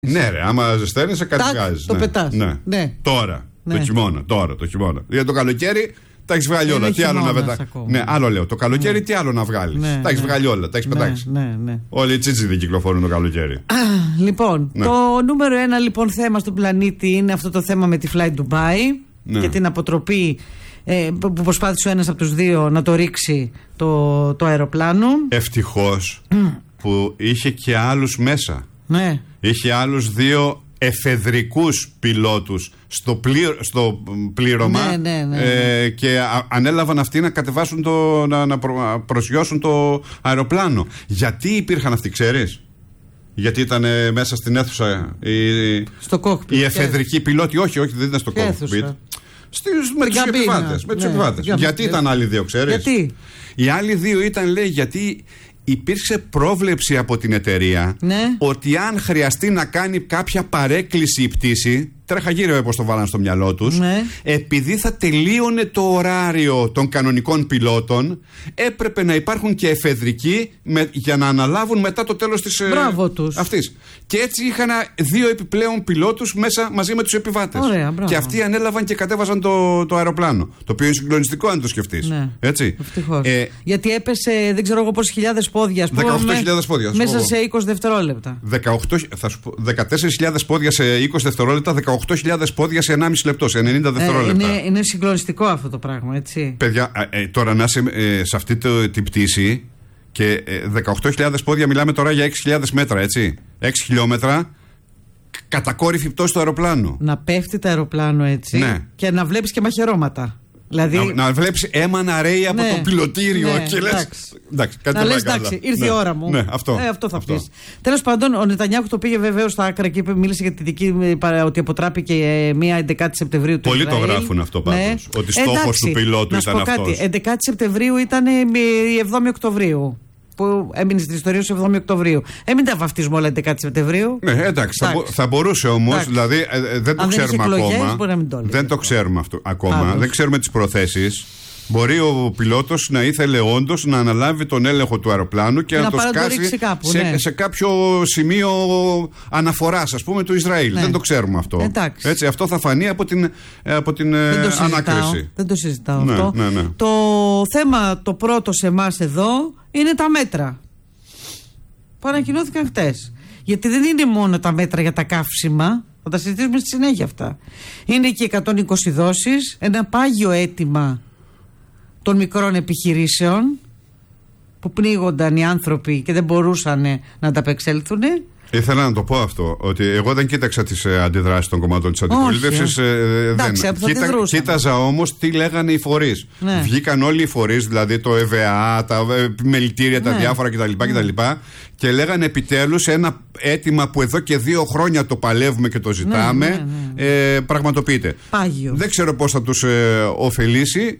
Ναι, ρε, άμα ζεσταίνεσαι κάτι βγάζει. Το πετάς. Ναι. Τώρα. Το χειμώνα. Για το καλοκαίρι τα έχει βγάλει όλα. Τι άλλο να πετάξει. Ναι, άλλο λέω. Το καλοκαίρι τι άλλο να βγάλει. Τα έχει βγάλει όλα. Τα έχει πετάξει. Όλοι οι τσίτσιδοι κυκλοφορούν το καλοκαίρι. Λοιπόν, το νούμερο 1 λοιπόν θέμα στον πλανήτη είναι αυτό το θέμα με τη Fly Dubai και την αποτροπή που προσπάθησε ο ένας από τους δύο να το ρίξει το αεροπλάνο. Ευτυχώς που είχε και άλλους μέσα. Ναι. Είχε άλλους δύο εφεδρικούς πιλότους στο πλήρωμα. Και ανέλαβαν αυτοί να κατεβάσουν να προσγειώσουν το αεροπλάνο. Γιατί υπήρχαν αυτοί, ξέρεις? Γιατί ήταν μέσα στην αίθουσα στο κόκπιτ, οι εφεδρικοί πιλότοι. Όχι, δεν ήταν στο κόκπιτ. Με τους επιβάτες. Γιατί ήταν άλλοι δύο, ξέρεις? Γιατί? Οι άλλοι δύο ήταν, λέει, γιατί υπήρξε πρόβλεψη από την εταιρεία ότι αν χρειαστεί να κάνει κάποια παρέκκληση η πτήση, τρέχα γύρω όπως το βάλαν στο μυαλό τους, επειδή θα τελείωνε το ωράριο των κανονικών πιλότων, έπρεπε να υπάρχουν και εφεδρικοί για να αναλάβουν μετά το τέλος της αυτής. Και έτσι είχαν δύο επιπλέον πιλότους μέσα μαζί με τους επιβάτες. Και αυτοί ανέλαβαν και κατέβαζαν το αεροπλάνο. Το οποίο είναι συγκλονιστικό αν το σκεφτείς. Έτσι. Γιατί έπεσε δεν ξέρω εγώ πόσες χιλιάδες πόδια. 18.000 πόδια. Μέσα σε 20 δευτερόλεπτα. 14.000 πόδια σε 20 δευτερόλεπτα, 18.000 πόδια σε 1,5 λεπτό, σε 90 δευτερόλεπτα. Είναι συγκλονιστικό αυτό το πράγμα, έτσι. Παιδιά, τώρα να είσαι σε αυτή την πτήση και 18.000 πόδια, μιλάμε τώρα για 6.000 μέτρα, έτσι. 6 χιλιόμετρα, κατακόρυφη πτώση στο αεροπλάνο. Να πέφτει το αεροπλάνο έτσι και να βλέπεις και μαχαιρώματα. Δηλαδή... Να βλέπεις αίμα να ρέει από το πιλωτήριο και λες. Να λες εντάξει, ήρθε η ώρα μου. Αυτό θα πεις. Τέλος πάντων, ο Νετανιάχου το πήγε βεβαίως στα άκρα και μίλησε για τη δική ότι αποτράπηκε μία 11η Σεπτεμβρίου του Ισραήλ. Πολλοί το γράφουν αυτό πάντως. Ότι στόχος του πιλότου ήταν αυτός. 11η Σεπτεμβρίου ήταν η 7η Οκτωβρίου. Που έμεινε στην ιστορία του 7η Οκτωβρίου. Μην τα βαφτίζουμε όλα 11η Σεπτεμβρίου. Ναι, εντάξει. Θα μπορούσε όμως, δηλαδή δεν το ξέρουμε ακόμα. Δεν το ξέρουμε αυτό ακόμα. Δεν ξέρουμε τις προθέσεις. Μπορεί ο πιλότος να ήθελε όντως να αναλάβει τον έλεγχο του αεροπλάνου και να το σκάσει σε κάποιο σημείο αναφοράς, ας πούμε, του Ισραήλ. Δεν το ξέρουμε αυτό. Έτσι, αυτό θα φανεί από την ανάκριση. Δεν το συζητάω αυτό. Το θέμα το πρώτο σε εμάς εδώ είναι τα μέτρα που ανακοινώθηκαν χτες. Γιατί δεν είναι μόνο τα μέτρα για τα καύσιμα, θα τα συζητήσουμε στη συνέχεια αυτά. Είναι και 120 δόσεις, ένα πάγιο αίτημα των μικρών επιχειρήσεων που πνίγονταν οι άνθρωποι και δεν μπορούσαν να ανταπεξέλθουν. Ήθελα να το πω αυτό, ότι εγώ δεν κοίταξα τις αντιδράσεις των κομμάτων της αντιπολίτευσης. Κοίταζα όμως τι λέγανε οι φορείς. Βγήκαν όλοι οι φορείς, δηλαδή το ΕΒΑ, τα επιμελητήρια, τα διάφορα κτλ. Και λέγανε επιτέλους ένα αίτημα που εδώ και 2 χρόνια το παλεύουμε και το ζητάμε, πραγματοποιείται. Πάγιο. Δεν ξέρω πώς θα τους ωφελήσει.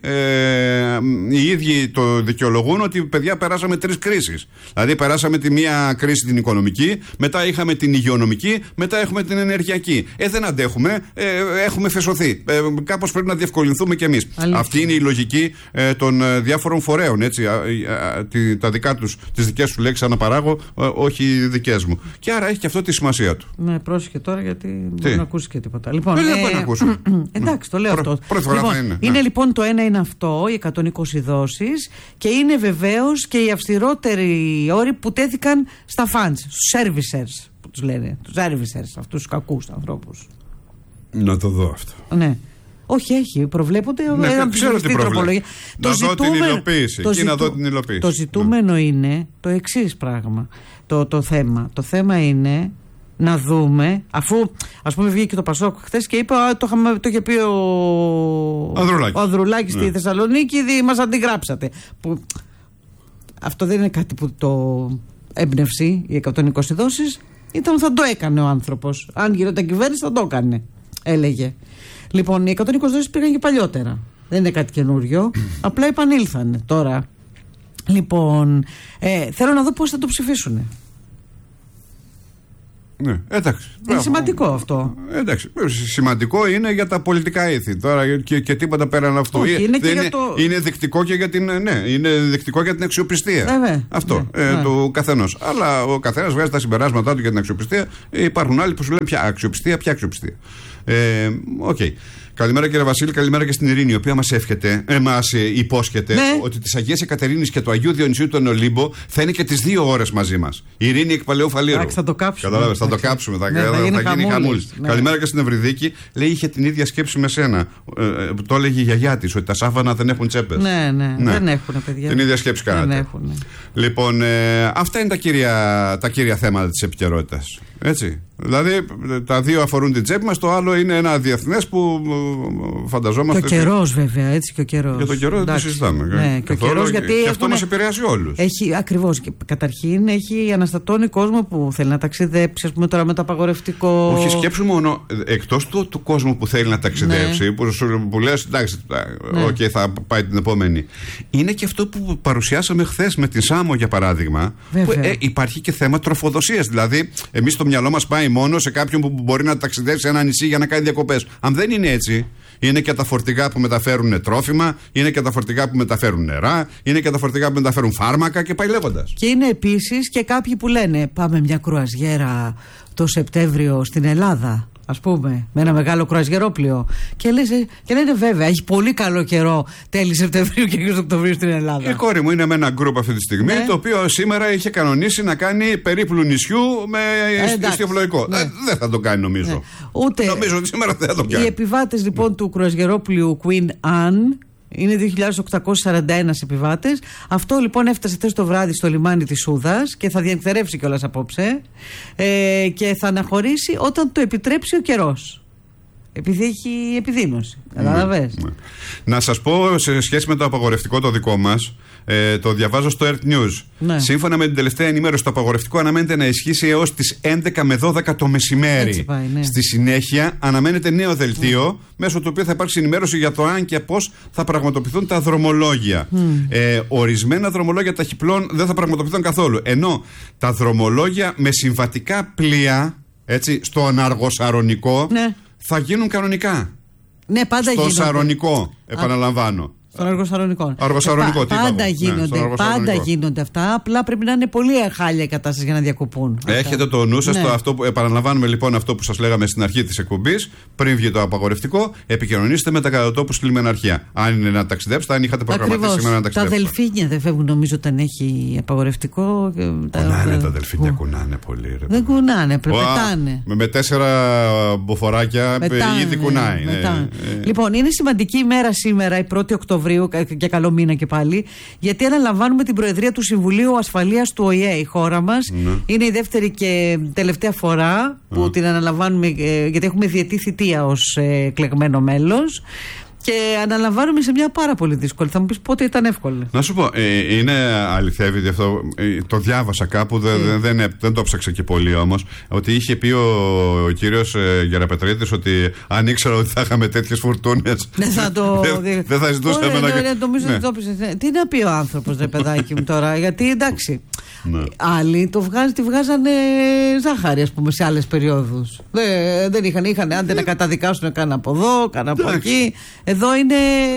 Οι ίδιοι το δικαιολογούν ότι παιδιά περάσαμε 3 κρίσεις. Δηλαδή περάσαμε τη μία κρίση την οικονομική, μετά είχαμε την υγειονομική, μετά έχουμε την ενεργειακή. Δεν αντέχουμε, έχουμε φεσωθεί. Κάπως πρέπει να διευκολυνθούμε κι εμείς. Αυτή είναι η λογική των διάφορων φορέων. Έτσι, τα δικά τους, τις δικές του λέξεις αναπαράγω, όχι δικές μου. Και άρα έχει και αυτό τη σημασία του. Ναι, πρόσεχε τώρα γιατί δεν μπορεί να ακούσει και τίποτα. Λοιπόν, δεν μπορεί να ακούσω. Εντάξει, το λέω αυτό. Πρώτη φορά είναι. Είναι λοιπόν το ένα είναι αυτό, οι 120 δόσεις, και είναι βεβαίως και οι αυστηρότεροι όροι που τέθηκαν στα fans, στους servicers που τους λένε. Τους servicers, αυτούς τους κακούς ανθρώπους. Να το δω αυτό. Ναι. Όχι, έχει, προβλέπονται. Ξέρω τι προβλέπονται. Να δω την υλοποίηση. Να δω την υλοποίηση. Το ζητούμενο είναι το εξής πράγμα. Το θέμα. Το θέμα είναι να δούμε, αφού ας πούμε βγήκε το Πασόκ χθες και είπε, το είχε πει ο Ανδρουλάκης στη Θεσσαλονίκη, μας αντιγράψατε. Που, αυτό δεν είναι κάτι που το έμπνευση, οι 120 δόσεις, ήταν θα το έκανε ο άνθρωπος. Αν γινόταν κυβέρνηση θα το έκανε, έλεγε. Λοιπόν, οι 120 δόσεις πήγαν και παλιότερα. Δεν είναι κάτι καινούριο. Απλά επανήλθανε τώρα. Λοιπόν, θέλω να δω πώς θα το ψηφίσουν. Ναι, εντάξει. Είναι σημαντικό αυτό. Εντάξει. Σημαντικό είναι για τα πολιτικά ήθη. Τώρα και τίποτα πέραν αυτού. Είναι δεκτικό και για την, είναι δεκτικό για την αξιοπιστία. Αυτό του καθενός. Αλλά ο καθένας βγάζει τα συμπεράσματά του για την αξιοπιστία. Υπάρχουν άλλοι που σου λένε ποια αξιοπιστία. Okay. Καλημέρα κύριε Βασίλη, καλημέρα και στην Ειρήνη, η οποία μας υπόσχεται ότι της Αγίας Εκατερίνης και του Αγίου Διονυσίου του Ολύμπο θα είναι και τις 2 ώρες μαζί μας. Η Ειρήνη εκ Παλαιού Φαλήρου. Θα το κάψουμε. Καταλάβες, θα το κάψουμε. Θα γίνει χαμούλης. Καλημέρα και στην Ευρυδίκη. Λέει είχε την ίδια σκέψη με σένα. Το έλεγε η γιαγιά της, ότι τα σάφανα δεν έχουν τσέπες. Ναι. Δεν έχουν, παιδιά. Την ίδια σκέψη κάνατε. Λοιπόν, αυτά είναι τα κύρια θέματα της επικαιρότητας. Έτσι. Δηλαδή, τα 2 αφορούν την τσέπη μας, το άλλο είναι ένα διεθνές που φανταζόμαστε. Και ο καιρός, βέβαια, έτσι και ο καιρός. Για τον καιρό δεν το συζητάμε. Ναι, και ο καιρός, γιατί και αυτό μας επηρεάζει όλους. Ακριβώς. Καταρχήν, έχει αναστατώνει κόσμο που θέλει να ταξιδέψει, ας πούμε, τώρα με το απαγορευτικό. Όχι, σκέψου μόνο, εκτός του κόσμου που θέλει να ταξιδέψει, που λες, εντάξει, θα πάει την επόμενη. Είναι και αυτό που παρουσιάσαμε χθες με την Σάμο, για παράδειγμα. Που, υπάρχει και θέμα τροφοδοσίας. Δηλαδή, εμείς το μυαλό μας πάει μόνο σε κάποιον που μπορεί να ταξιδέψει σε ένα νησί για να κάνει διακοπές. Αν δεν είναι έτσι, είναι και τα φορτηγά που μεταφέρουν τρόφιμα, είναι και τα φορτηγά που μεταφέρουν νερά, είναι και τα φορτηγά που μεταφέρουν φάρμακα και πάει λέγοντας. Και είναι επίσης και κάποιοι που λένε πάμε μια κρουαζιέρα το Σεπτέμβριο στην Ελλάδα, ας πούμε, με ένα μεγάλο κρουαζιερόπλοιο. Και λένε βέβαια, έχει πολύ καλό καιρό τέλη Σεπτεμβρίου και αρχές Οκτωβρίου στην Ελλάδα. Η κόρη μου είναι με ένα γκρουπ αυτή τη στιγμή, το οποίο σήμερα είχε κανονίσει να κάνει περίπλου νησιού με ιστιοφλοϊκό. Δεν θα το κάνει, νομίζω. Ούτε. Νομίζω ότι σήμερα δεν θα το κάνει. Οι επιβάτες λοιπόν του κρουαζιερόπλοιου Queen Anne είναι 2.841 επιβάτες. Αυτό λοιπόν έφτασε χθες το βράδυ στο λιμάνι της Σούδας και θα διεκτερεύσει κιόλας απόψε και θα αναχωρήσει όταν το επιτρέψει ο καιρός. Επειδή έχει επιδείνωση. Καταλαβες. Να σας πω σε σχέση με το απαγορευτικό το δικό μας, το διαβάζω στο Earth News. Σύμφωνα με την τελευταία ενημέρωση, το απαγορευτικό αναμένεται να ισχύσει έως τις 11 με 12 το μεσημέρι. Στη συνέχεια αναμένεται νέο δελτίο, μέσω του οποίου θα υπάρξει ενημέρωση για το αν και πώς θα πραγματοποιηθούν τα δρομολόγια. Ορισμένα δρομολόγια ταχυπλών δεν θα πραγματοποιηθούν καθόλου. Ενώ τα δρομολόγια με συμβατικά πλοία, έτσι, στο Αναργοσαρονικό, θα γίνουν κανονικά. Ναι, πάντα γίνονται. Στο Σαρονικό, επαναλαμβάνω. Στον Αργοσαρονικό. Πάντα γίνονται αυτά. Απλά πρέπει να είναι πολύ χάλια η κατάσταση για να διακοπούν. Έχετε το νου σας. Επαναλαμβάνουμε λοιπόν αυτό που σας λέγαμε στην αρχή της εκπομπής. Πριν βγει το απαγορευτικό, επικοινωνήστε με τα κατατόπους στη λιμεναρχία. Αν είναι να ταξιδέψετε, αν είχατε προγραμματίσει σήμερα να ταξιδέψετε. Τα δελφίνια δεν φεύγουν, νομίζω, όταν έχει απαγορευτικό. Κουνάνε τα δελφίνια, κουνάνε πολύ. Δεν κουνάνε, πετάνε. Με 4 μποφοράκια ήδη κουνάει. Λοιπόν, είναι σημαντική ημέρα σήμερα, η 1η Οκτωβρίου. Και καλό μήνα και πάλι, γιατί αναλαμβάνουμε την Προεδρία του Συμβουλίου Ασφαλείας του ΟΗΕ. Η χώρα μας είναι η δεύτερη και τελευταία φορά που την αναλαμβάνουμε, γιατί έχουμε διετή θητεία ως εκλεγμένο μέλος. Και αναλαμβάνουμε σε μια πάρα πολύ δύσκολη. Θα μου πεις πότε ήταν εύκολο. Να σου πω, είναι αληθεύει αυτό. Το διάβασα κάπου, δεν το ψάξα και πολύ όμως. Ότι είχε πει ο κύριος Γεραπετρίτης ότι αν ήξερα ότι θα είχαμε τέτοιες φουρτούνες, δεν θα ζητούσαμε να. Τι να πει ο άνθρωπος, ρε παιδάκι μου τώρα, γιατί εντάξει. Άλλοι τη βγάζανε ζάχαρη, ας πούμε, σε άλλες περιόδους. Δεν είχαν άντε να καταδικάσουν καν από εδώ, καν από εκεί. Εδώ είναι.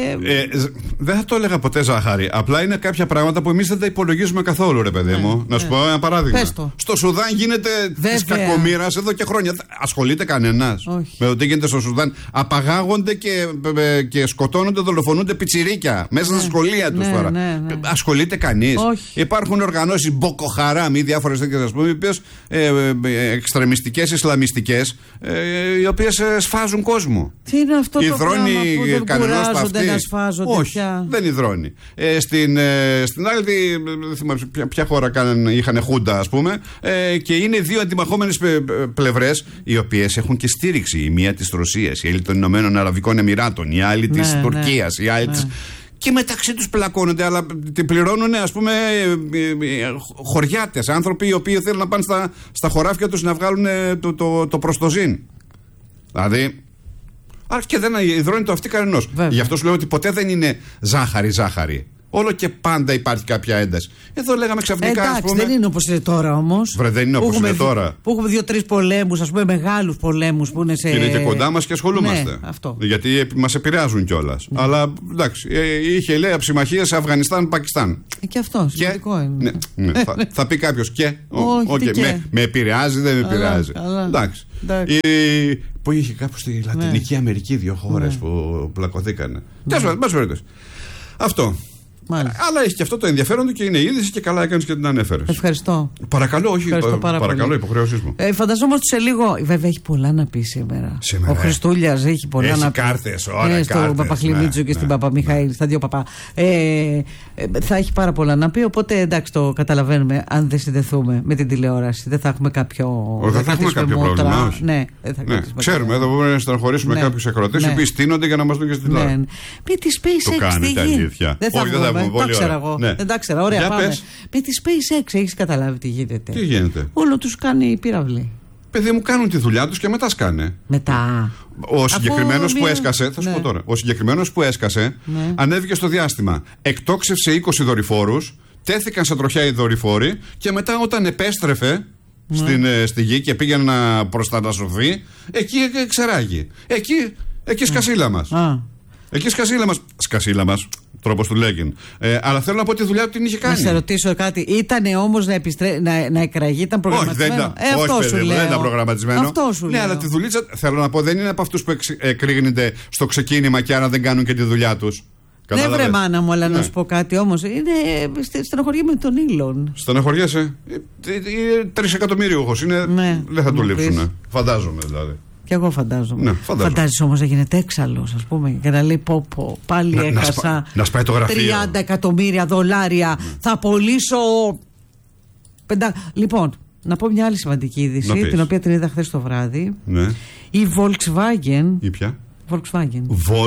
Δεν θα το έλεγα ποτέ ζάχαρη. Απλά είναι κάποια πράγματα που εμείς δεν τα υπολογίζουμε καθόλου, ρε παιδί μου. Να σου πω ένα παράδειγμα. Στο Σουδάν γίνεται τη κακομοίρα εδώ και χρόνια. Ασχολείται κανένας με το τι γίνεται στο Σουδάν? Απαγάγονται και σκοτώνονται, δολοφονούνται πιτσιρίκια μέσα στα σχολεία τους τώρα. Ασχολείται κανείς? Υπάρχουν οργανώσεις Μποκο Χαράμ ή διάφορες τέτοιες, ας πούμε, οι οποίες εξτρεμιστικές, ισλαμιστικές, οι οποίες σφάζουν κόσμο. Τι είναι αυτό το πράγμα που δεν κουράζονται να σφάζονται? Όχι, πια δεν υδρώνει. Στην άλλη, δεν θυμάμαι ποια χώρα είχαν χούντα, ας πούμε, και είναι 2 αντιμαχόμενες πλευρές, οι οποίες έχουν και στήριξη. Η μία της Ρωσίας, η άλλη των Ηνωμένων Αραβικών Εμιράτων, η άλλη της Τουρκίας, η άλλη της. Και μεταξύ τους πλακώνονται, αλλά την πληρώνουν, ας πούμε, χωριάτες, άνθρωποι οι οποίοι θέλουν να πάνε στα χωράφια τους να βγάλουν το προστοζήν. Δηλαδή. Και δεν υδρώνει το αυτή κανενός. Γι' αυτό σου λέω ότι ποτέ δεν είναι ζάχαρη. Όλο και πάντα υπάρχει κάποια ένταση. Εδώ λέγαμε ξαφνικά. Εντάξει, δεν είναι όπως είναι τώρα όμως. Βρε, δεν είναι όπως είναι τώρα. Που έχουμε 2-3 πολέμους, ας πούμε, μεγάλους πολέμους που είναι σε. Είναι και κοντά μας και ασχολούμαστε. Ναι, αυτό. Γιατί μας επηρεάζουν κιόλας. Ναι. Αλλά εντάξει, είχε λέει συμμαχία σε Αφγανιστάν-Πακιστάν. Και αυτό σημαντικό είναι. Ναι, θα πει κάποιος και. Όχι, με επηρεάζει, δεν με επηρεάζει. Εντάξει. Που είχε κάπου στη Λατινική Αμερική 2 χώρες που πλακωθήκανε. Τέλος πάντων, αυτό. Μάλιστα. Αλλά έχει και αυτό το ενδιαφέρον του και είναι είδηση και καλά έκανες και την ανέφερες. Ευχαριστώ. Παρακαλώ, όχι. Παρακαλώ, υποχρεώσεις μου. Φανταζόμαστε σε λίγο. Βέβαια έχει πολλά να πει σήμερα. Ο Χριστούλιας έχει πολλά να πει. Έχει κάρτες, ωραία. Στον Παπαχλημίτσο και στην Παπαμιχαήλ, στα 2 παπά. Θα έχει πάρα πολλά να πει. Οπότε εντάξει, το καταλαβαίνουμε. Αν δεν συνδεθούμε με την τηλεόραση, δεν θα έχουμε κάποιο. Δεν θα έχουμε κάποιο πρόβλημα. Ναι, ξέρουμε, εδώ μπορούμε να στεναχωρήσουμε κάποιους ακροατές οι οποίοι στείνονται για να μας δουν και στην τηλεόραση. Με τη SpaceX τι γίνεται. Δεν ξέρω εγώ. Δεν τα ξέρω. Ωραία, πάμε. Με τη SpaceX έχεις καταλάβει τι γίνεται. Τι γίνεται. Όλο τους κάνει πύραυλη. Παιδί μου, κάνουν τη δουλειά τους και μετά σκάνε. Μετά. Ο συγκεκριμένος που έσκασε, θα σου πω τώρα. Ο συγκεκριμένος που έσκασε ανέβηκε στο διάστημα. Εκτόξευσε 20 δορυφόρους, τέθηκαν σε τροχιά οι δορυφόροι και μετά όταν επέστρεφε στη γη και πήγαινε να προστατασωθεί, εκεί ξεράγει. Εκεί σκασίλα μας. Εκεί σκασίλα μας. Τρόπος του λέγειν. Αλλά θέλω να πω τη δουλειά του την είχε κάνει. Να σε ρωτήσω κάτι. Ήτανε όμως να εκραγεί, ήταν προγραμματισμένο. Όχι, δεν ήταν προγραμματισμένο. Αυτό σου λέω. Ναι, αλλά τη δουλίτσα θέλω να πω δεν είναι από αυτούς που εκρήγνεται στο ξεκίνημα και άρα δεν κάνουν και τη δουλειά τους. Ναι, βρε μάνα μου, αλλά να σου πω κάτι όμως. Είναι στεναχωριέμαι με τον Ήλον. Στεναχωριέσαι. 3 εκατομμύριουχος είναι. Δεν θα του λείψουν. Φαντάζομαι δηλαδή. Κι εγώ φαντάζομαι. Ναι, φαντάζεσαι όμως να γίνεται έξαλλος, ας πούμε, και να λέει πω, πάλι έχασα να σπάει το γραφείο. 30 εκατομμύρια δολάρια. Θα απολύσω. Λοιπόν, να πω μια άλλη σημαντική είδηση, την οποία την είδα χθες το βράδυ. Ναι. Η Volkswagen. Η ποια? Volkswagen,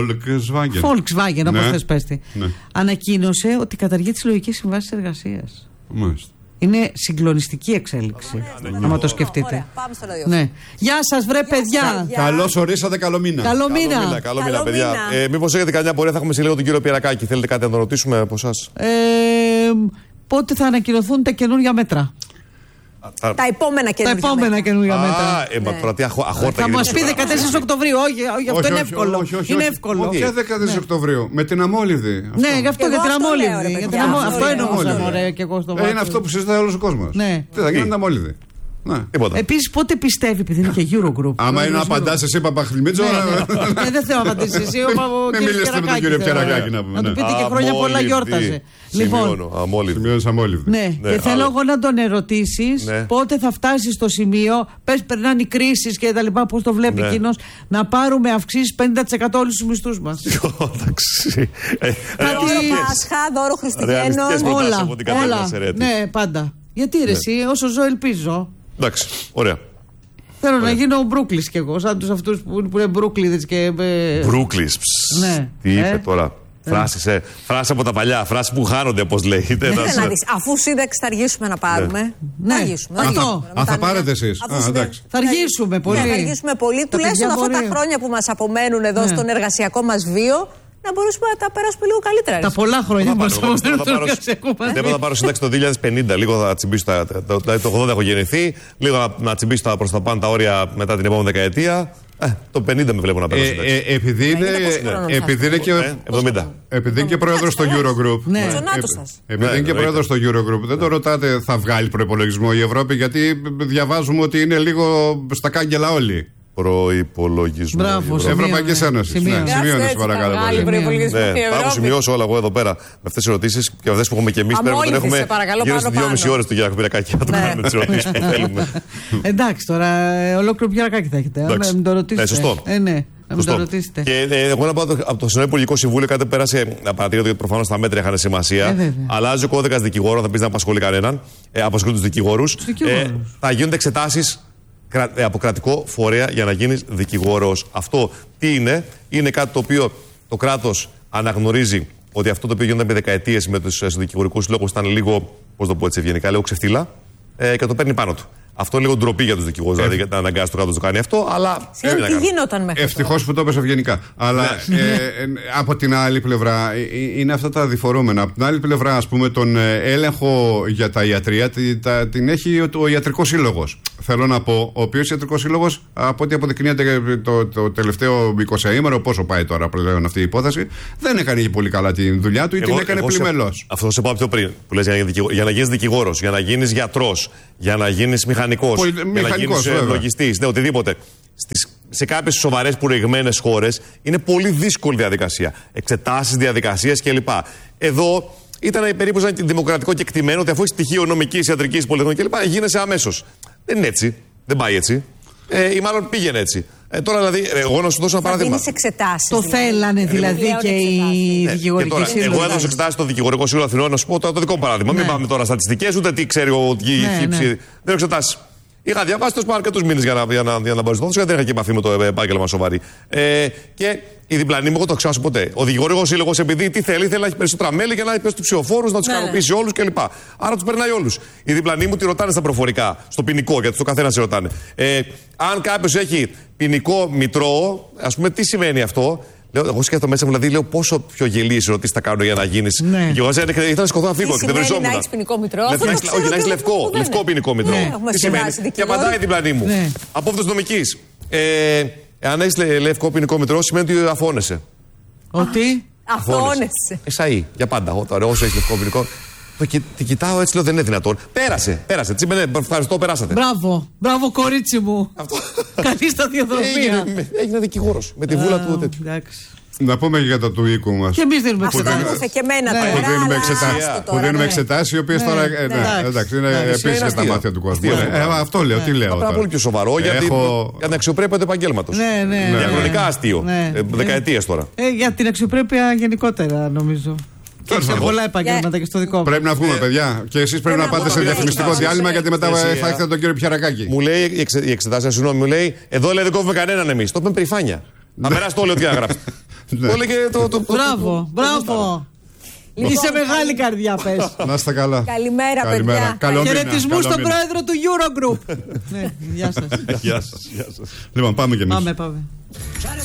όπως θες πες τη. Ανακοίνωσε ότι καταργεί τις συλλογικές συμβάσεις εργασίας. Μάλιστα. Είναι συγκλονιστική εξέλιξη. Άμα το σκεφτείτε. Ωραία, πάμε στο ραδιόφωνο. Γεια σας, βρε παιδιά. Καλώς ορίσατε, καλό μήνα. Καλό μήνα, παιδιά. Μήπως έχετε καμιά πορεία, θα έχουμε σε λίγο τον κύριο Πιερακάκη. Θέλετε κάτι να τον ρωτήσουμε από εσάς? Πότε θα ανακοινωθούν τα καινούργια μέτρα? Τα επόμενα καινούργια μέτρα. Τώρα τι αχόρτα. Θα μας πει 14 Οκτωβρίου. Όχι, αυτό είναι εύκολο. Είναι εύκολο. Ποια 14 Οκτωβρίου? Με την αμόλυδη. Ναι, γι' αυτό για την αμόλυδη. Αυτό εννοούσα, ωραία, και εγώ στο βάθος. Είναι αυτό που συζητάει όλος ο κόσμος. Τι θα γίνει την αμόλυδη? Επίσης, πότε πιστεύει, επειδή είναι και Eurogroup. Άμα είναι να απαντάς εσύ, Παπαχλημίτσο. Δεν θέλω να απαντήσεις εσύ. Μην μιλήσετε με τον κύριο Πιερακάκη να πούμε. Να του πείτε και χρόνια πολλά γιόρταζε. Λοιπόν, αμόλυδη. Ναι, και θέλω εγώ να τον ερωτήσεις πότε θα φτάσει στο σημείο, πες περνάνε οι κρίσεις και τα λοιπά, πώς το βλέπει εκείνος, να πάρουμε αυξήσεις 50% όλους τους μισθούς μας. Εντάξει. Δώρο Πάσχα, δώρο Χριστουγέννων. Όλα. Ναι, πάντα. Γιατί ρε εσύ, όσο ζω ελπίζω. Εντάξει, ωραία. Θέλω να γίνω Μπρούκλης κι εγώ, σαν τους αυτούς που είναι Μπρούκλιδες και. Μπρούκλης. Ναι. Τι είπε τώρα. Φράση από τα παλιά, φράση που χάνονται, όπως λέγεται. Αφού σύνταξη θα αργήσουμε να πάρουμε. Ναι, αυτό. Θα πάρετε εσείς. Θα αργήσουμε πολύ. Θα αργήσουμε πολύ. Τουλάχιστον αυτά τα χρόνια που μας απομένουν εδώ στον εργασιακό μας βίο, να μπορέσουμε να τα περάσουμε λίγο καλύτερα. Τα πολλά χρόνια μας απομένουν. Δεν θα πάρω σύνταξη το 2050. Λίγο θα τσιμπήσω το 80 έχω γεννηθεί. Λίγο να τσιμπήσω προς τα πάνω τα όρια μετά την επόμενη δεκαετία. Το 50 με βλέπω να παίρνω σύνταξη. Επειδή είναι και πρόεδρος στο Eurogroup. Επειδή είναι και πρόεδρος στο Eurogroup, δεν το ρωτάτε θα βγάλει προϋπολογισμό η Ευρώπη, γιατί διαβάζουμε ότι είναι λίγο στα κάγκελα όλοι. Προϋπολογισμό. Μπράβο, Ευρωπαϊκή Ένωση. Σημείωνε, παρακαλώ. Θα έχω σημειώσει όλα εγώ εδώ πέρα με αυτές τις ερωτήσεις και αυτές που έχουμε και εμείς. Πρέπει να έχουμε γύρω στις 2,5 ώρες του Γιάννη Πιερακάκη να του κάνουμε τις ερωτήσεις που θέλουμε. Εντάξει, τώρα ολόκληρο Πιερακάκη θα έχετε. Να μην το ρωτήσετε. Σωστό. Ναι. Να μην το ρωτήσετε. Και εγώ να πω από το Συνολικό Υπουργικό Συμβούλιο κάτι πέρασε. Απαρατήρια γιατί προφανώς τα μέτρα είχαν σημασία. Αλλάζει ο κώδικας δικηγόρων, θα πει να απασχολεί κανέναν. Απασχολεί τους δικηγόρους. Θα γίνονται εξετάσεις από κρατικό φορέα για να γίνεις δικηγόρος. Αυτό τι είναι? Είναι κάτι το οποίο το κράτος αναγνωρίζει ότι αυτό το οποίο γίνονταν με δεκαετίες με τους δικηγορικούς λόγους ήταν λίγο, πώς το πω έτσι ευγενικά, λίγο ξεφτύλα και το παίρνει πάνω του. Αυτό λίγο ντροπή για τους δικηγόρους, δηλαδή να αναγκάσει το κράτος να το κάνει αυτό, αλλά. Τι γινόταν μέχρι. Ευτυχώς που το έπεσε ευγενικά. Αλλά από την άλλη πλευρά είναι αυτά τα διφορούμενα. Από την άλλη πλευρά, ας πούμε, τον έλεγχο για τα ιατρεία την έχει ο Ιατρικός Σύλλογος. Θέλω να πω, ο οποίος Ιατρικός Σύλλογος, από ό,τι αποδεικνύεται το τελευταίο 20ήμερο, πόσο πάει τώρα πλέον αυτή η υπόθεση, δεν έκανε και πολύ καλά τη δουλειά του ή την έκανε πλημελώς. Αυτό σε πάω πιο πριν. Που λες για να γίνεις δικηγόρος, για να γίνεις γιατρός, για να γίνεις μηχανικός, για να γίνεις λογιστής, οτιδήποτε. Σε κάποιες σοβαρές προηγμένες χώρες είναι πολύ δύσκολη διαδικασία. Εξετάσεις, διαδικασίες κλπ. Εδώ ήταν περίπου σαν δημοκρατικό κεκτημένο ότι αφού έχει στοιχείο νομικής, ιατρικής, πολιτικών κλπ. Γίνεσαι αμέσως. Δεν είναι έτσι. Δεν πάει έτσι. Ή μάλλον πήγαινε έτσι. Τώρα δηλαδή, εγώ να σου δώσω ένα παράδειγμα. Το θέλανε δηλαδή και οι δικηγορικοί σύλλογοι. Εγώ έδωσα εξετάσεις στο Δικηγορικό Σύλλογο Αθηνών, να σου πω το δικό μου παράδειγμα. Μην πάμε τώρα στατιστικές, ούτε τι ξέρει ο χύψη. Δεν έχω εξετάσεις. Είχα διαβάσει τόσο αρκετούς μήνες για να μπορέσω, γιατί δεν είχα και επαφή με το επάγγελμα σοβαρή. Και η διπλανή μου, εγώ το ξεχάσω ποτέ. Ο Δικηγορικός Σύλλογος, επειδή τι θέλει να έχει περισσότερα μέλη για να έχει περισσότερους ψηφοφόρους, να τους ικανοποιήσει όλους κλπ. Άρα τους περνάει όλους. Η διπλανή μου τη ρωτάνε στα προφορικά, στο ποινικό, γιατί στο καθένα σε ρωτάνε. Αν κάποιος έχει ποινικό μητρό, ας πούμε, τι σημαίνει αυτό. Εγώ σκέφτομαι μέσα μου, δηλαδή, λέω πόσο πιο γελίες ερωτήσεις θα κάνω για να γίνεις. Και εγώ ήθελα να σηκωθώ να φύγω και δεν βριζόμουν. Να έχεις ποινικό μητρό. Όχι, να έχεις λευκό ποινικό μητρό. Τι σημαίνει. Και απαντάει η διπλανή μου. Απόφτος νομικής. Αν έχεις λευκό ποινικό μητρό, σημαίνει ότι αφώνεσαι. Ότι? Αφώνεσαι. Εσαΐ, για πάντα. Όσο έχεις λευκό ποινικό. Τη κοιτάω έτσι, λέω δεν είναι δυνατόν. Πέρασε. Ευχαριστώ, περάσατε. Μπράβο, κορίτσι μου. Καλή σταδιοδρομία. Έγινε δικηγόρος με τη βούλα του τέτοιου. Να πούμε και για το του οίκου μας. Και εμείς δίνουμε εξετάσεις. Και εμένα που δίνουμε εξετάσεις, οι οποίες τώρα. Εντάξει, είναι επίσης στα μάτια του κόσμου. Αυτό λέω, τι λέω. Απλά πολύ πιο σοβαρό για την αξιοπρέπεια του επαγγέλματος. Διαχρονικά αστείο. Δεκαετίες τώρα. Για την αξιοπρέπεια γενικότερα, νομίζω. Και σε πολλά επαγγέλματα και στο δικό μου. Πρέπει να βγούμε, παιδιά. Και εσείς πρέπει να πάτε σε διαφημιστικό διάλειμμα, γιατί μετά θα έχετε τον κύριο Πιαρακάκη. Μου λέει η εξετάσεις, συγγνώμη, μου λέει εδώ λέει δεν κόβουμε κανέναν εμείς. Το πούμε περηφάνεια. Να περάσει το όλο τι να γράψει. Μπράβο. Είσαι μεγάλη καρδιά, πες. Να είστε καλά. Καλημέρα, παιδιά. Χαιρετισμούς στον πρόεδρο του Eurogroup. Γεια σας. Λοιπόν, πάμε κι εμείς. Πάμε.